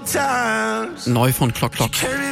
Neu von Clock Clock.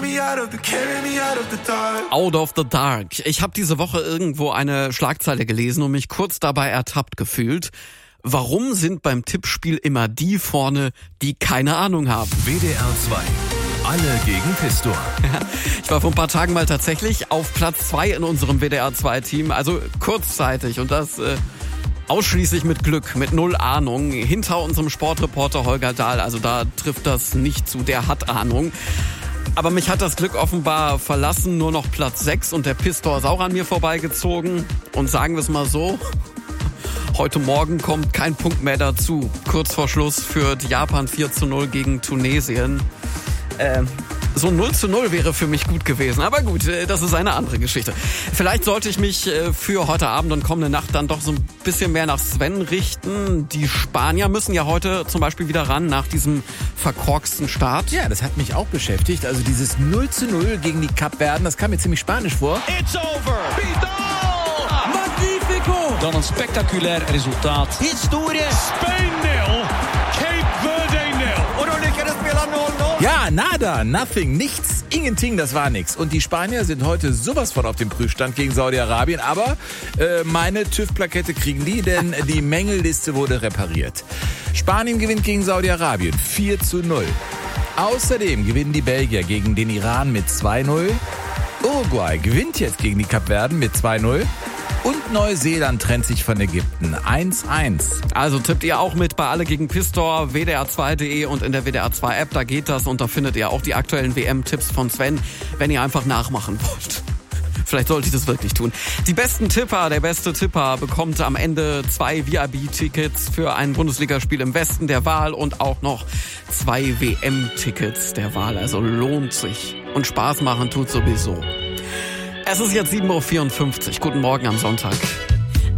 Out of the Dark. Ich habe diese Woche irgendwo eine Schlagzeile gelesen und mich kurz dabei ertappt gefühlt. Warum sind beim Tippspiel immer die vorne, die keine Ahnung haben? WDR 2. Alle gegen Pistor. Ich war vor ein paar Tagen mal tatsächlich auf Platz 2 in unserem WDR 2 Team, also kurzzeitig und das ausschließlich mit Glück, mit null Ahnung, hinter unserem Sportreporter Holger Dahl, also da trifft das nicht zu, der hat Ahnung. Aber mich hat das Glück offenbar verlassen, nur noch Platz 6 und der Pistor ist auch an mir vorbeigezogen und sagen wir es mal so, heute Morgen kommt kein Punkt mehr dazu. Kurz vor Schluss führt Japan 4:0 gegen Tunesien. So 0:0 wäre für mich gut gewesen. Aber gut, das ist eine andere Geschichte. Vielleicht sollte ich mich für heute Abend und kommende Nacht dann doch so ein bisschen mehr nach Sven richten. Die Spanier müssen ja heute zum Beispiel wieder ran nach diesem verkorksten Start. Ja, das hat mich auch beschäftigt. Also dieses 0:0 gegen die Kapverden, das kam mir ziemlich spanisch vor. It's over! Vidal! Magnifico! Dan een spectaculair resultaat. Historie! Spain 0, Cape Verde 0. Und Olympia spelar 0-0. Ja, nada, nothing, nichts, ingenting, das war nix. Und die Spanier sind heute sowas von auf dem Prüfstand gegen Saudi-Arabien. Aber meine TÜV-Plakette kriegen die, denn die Mängelliste wurde repariert. Spanien gewinnt gegen Saudi-Arabien 4:0. Außerdem gewinnen die Belgier gegen den Iran mit 2:0. Uruguay gewinnt jetzt gegen die Kapverden mit 2:0. Und Neuseeland trennt sich von Ägypten 1:1. Also tippt ihr auch mit bei Alle gegen Pistor, WDR2.de und in der WDR2-App, da geht das und da findet ihr auch die aktuellen WM-Tipps von Sven, wenn ihr einfach nachmachen wollt. Vielleicht sollte ich das wirklich tun. Die besten Tipper, der beste Tipper bekommt am Ende 2 VIP-Tickets für ein Bundesligaspiel im Westen der Wahl und auch noch 2 WM-Tickets der Wahl. Also lohnt sich. Und Spaß machen tut sowieso. Es ist jetzt 7:54 Uhr. Guten Morgen am Sonntag.